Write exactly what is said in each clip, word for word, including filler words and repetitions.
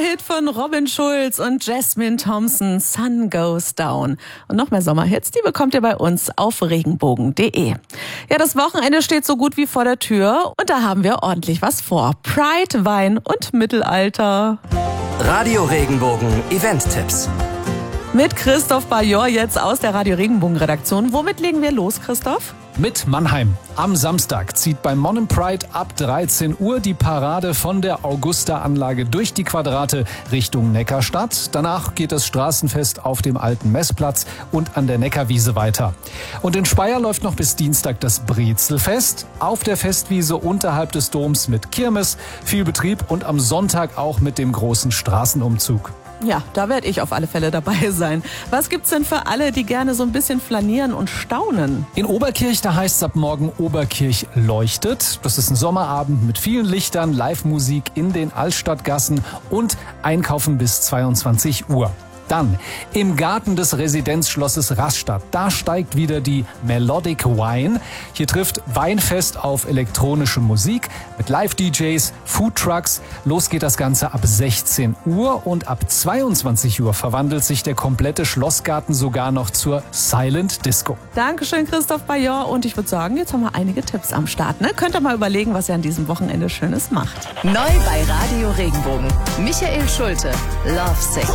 Sommerhit von Robin Schulz und Jasmine Thompson, Sun Goes Down. Und noch mehr Sommerhits, die bekommt ihr bei uns auf regenbogen punkt de. Ja, das Wochenende steht so gut wie vor der Tür und da haben wir ordentlich was vor. Pride, Wein und Mittelalter. Radio Regenbogen Event-Tipps. Mit Christoph Bajor jetzt aus der Radio Regenbogen Redaktion. Womit legen wir los, Christoph? Mit Mannheim. Am Samstag zieht beim Monnen Pride ab dreizehn Uhr die Parade von der Augusta-Anlage durch die Quadrate Richtung Neckarstadt. Danach geht das Straßenfest auf dem alten Messplatz und an der Neckarwiese weiter. Und in Speyer läuft noch bis Dienstag das Brezelfest. Auf der Festwiese unterhalb des Doms mit Kirmes, viel Betrieb und am Sonntag auch mit dem großen Straßenumzug. Ja, da werde ich auf alle Fälle dabei sein. Was gibt's denn für alle, die gerne so ein bisschen flanieren und staunen? In Oberkirch, da heißt es ab morgen Oberkirch leuchtet. Das ist ein Sommerabend mit vielen Lichtern, Live-Musik in den Altstadtgassen und Einkaufen bis zweiundzwanzig Uhr. Dann im Garten des Residenzschlosses Rastatt. Da steigt wieder die Melodic Wine. Hier trifft Weinfest auf elektronische Musik mit Live-D Js, Foodtrucks. Los geht das Ganze ab sechzehn Uhr und ab zweiundzwanzig Uhr verwandelt sich der komplette Schlossgarten sogar noch zur Silent Disco. Dankeschön, Christoph Bajor. Und ich würde sagen, jetzt haben wir einige Tipps am Start. Ne? Könnt ihr mal überlegen, was ihr an diesem Wochenende Schönes macht. Neu bei Radio Regenbogen. Michael Schulte, Lovesick.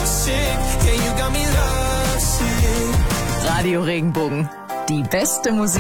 Radio Regenbogen. Die beste Musik.